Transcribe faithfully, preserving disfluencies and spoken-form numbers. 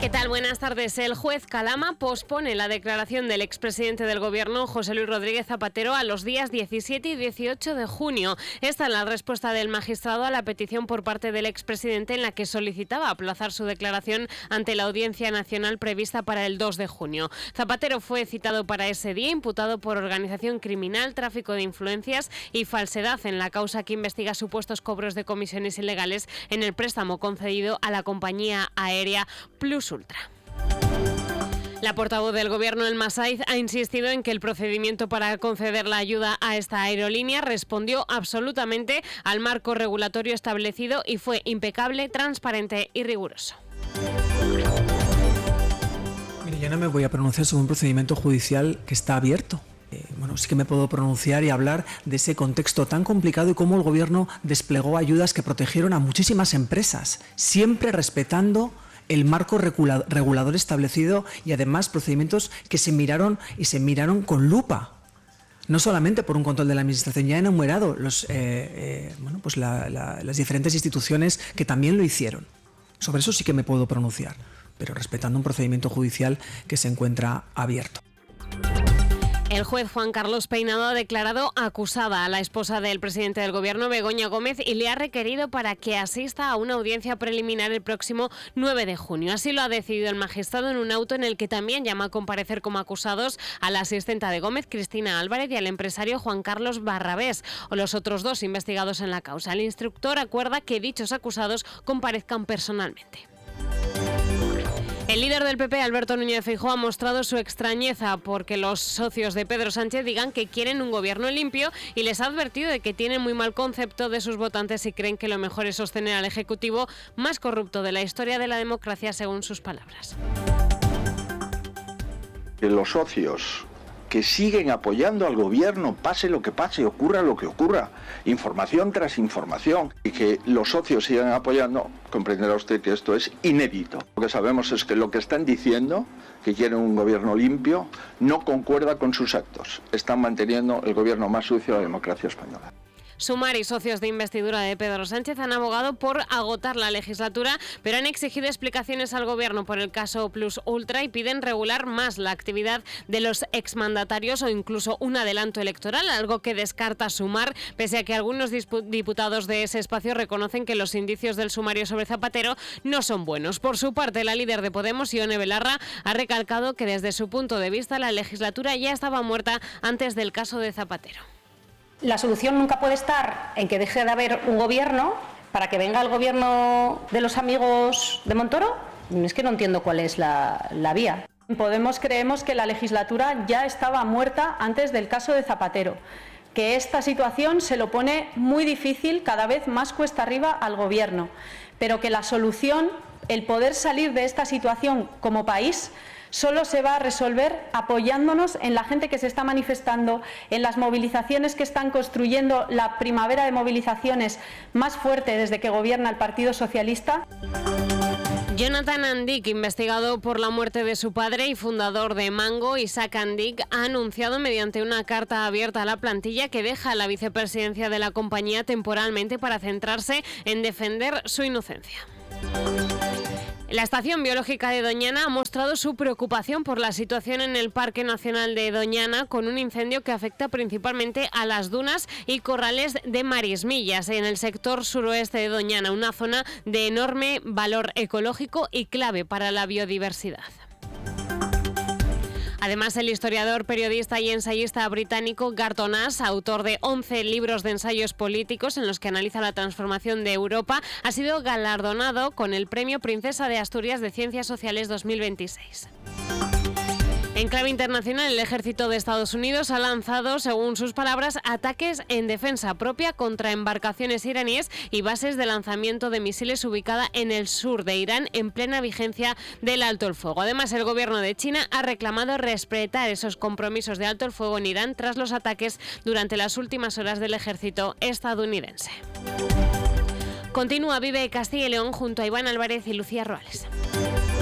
¿Qué tal? Buenas tardes. El juez Calama pospone la declaración del expresidente del Gobierno, José Luis Rodríguez Zapatero, a los días diecisiete y dieciocho de junio. Esta es la respuesta del magistrado a la petición por parte del expresidente en la que solicitaba aplazar su declaración ante la Audiencia Nacional prevista para el dos de junio. Zapatero fue citado para ese día, imputado por organización criminal, tráfico de influencias y falsedad en la causa que investiga supuestos cobros de comisiones ilegales en el préstamo concedido a la compañía aérea Plus Ultra. La portavoz del Gobierno, Elma Saiz, ha insistido en que el procedimiento para conceder la ayuda a esta aerolínea respondió absolutamente al marco regulatorio establecido y fue impecable, transparente y riguroso. Mire, yo no me voy a pronunciar sobre un procedimiento judicial que está abierto. Eh, bueno, sí que me puedo pronunciar y hablar de ese contexto tan complicado y cómo el Gobierno desplegó ayudas que protegieron a muchísimas empresas, siempre respetando el marco regula- regulador establecido y además procedimientos que se miraron y se miraron con lupa. No solamente por un control de la Administración, ya he enumerado los, eh, eh, bueno, pues la, la, las diferentes instituciones que también lo hicieron. Sobre eso sí que me puedo pronunciar, pero respetando un procedimiento judicial que se encuentra abierto. El juez Juan Carlos Peinado ha declarado acusada a la esposa del presidente del Gobierno, Begoña Gómez, y le ha requerido para que asista a una audiencia preliminar el próximo nueve de junio. Así lo ha decidido el magistrado en un auto en el que también llama a comparecer como acusados a la asistenta de Gómez, Cristina Álvarez, y al empresario Juan Carlos Barrabés, o los otros dos investigados en la causa. El instructor acuerda que dichos acusados comparezcan personalmente. El líder del P P, Alberto Núñez Feijóo, ha mostrado su extrañeza porque los socios de Pedro Sánchez digan que quieren un gobierno limpio y les ha advertido de que tienen muy mal concepto de sus votantes y creen que lo mejor es sostener al Ejecutivo más corrupto de la historia de la democracia, según sus palabras. Los socios que siguen apoyando al gobierno, pase lo que pase, ocurra lo que ocurra, información tras información, y que los socios sigan apoyando, comprenderá usted que esto es inédito. Lo que sabemos es que lo que están diciendo, que quieren un gobierno limpio, no concuerda con sus actos. Están manteniendo el gobierno más sucio de la democracia española. Sumar y socios de investidura de Pedro Sánchez han abogado por agotar la legislatura, pero han exigido explicaciones al Gobierno por el caso Plus Ultra y piden regular más la actividad de los exmandatarios o incluso un adelanto electoral, algo que descarta Sumar, pese a que algunos diputados de ese espacio reconocen que los indicios del sumario sobre Zapatero no son buenos. Por su parte, la líder de Podemos, Ione Belarra, ha recalcado que desde su punto de vista la legislatura ya estaba muerta antes del caso de Zapatero. La solución nunca puede estar en que deje de haber un gobierno para que venga el gobierno de los amigos de Montoro. Es que no entiendo cuál es la, la vía. En Podemos creemos que la legislatura ya estaba muerta antes del caso de Zapatero, que esta situación se lo pone muy difícil, cada vez más cuesta arriba al gobierno, pero que la solución, el poder salir de esta situación como país, solo se va a resolver apoyándonos en la gente que se está manifestando, en las movilizaciones que están construyendo la primavera de movilizaciones más fuerte desde que gobierna el Partido Socialista. Jonathan Andic, investigado por la muerte de su padre y fundador de Mango, Isaac Andic, ha anunciado mediante una carta abierta a la plantilla que deja la vicepresidencia de la compañía temporalmente para centrarse en defender su inocencia. La Estación Biológica de Doñana ha mostrado su preocupación por la situación en el Parque Nacional de Doñana, con un incendio que afecta principalmente a las dunas y corrales de Marismillas, en el sector suroeste de Doñana, una zona de enorme valor ecológico y clave para la biodiversidad. Además, el historiador, periodista y ensayista británico Garton Ash, autor de once libros de ensayos políticos en los que analiza la transformación de Europa, ha sido galardonado con el Premio Princesa de Asturias de Ciencias Sociales dos mil veintiséis. En clave internacional, el ejército de Estados Unidos ha lanzado, según sus palabras, ataques en defensa propia contra embarcaciones iraníes y bases de lanzamiento de misiles ubicada en el sur de Irán, en plena vigencia del alto el fuego. Además, el gobierno de China ha reclamado respetar esos compromisos de alto el fuego en Irán tras los ataques durante las últimas horas del ejército estadounidense. Continúa Vive Castilla y León junto a Iván Álvarez y Lucía Roales.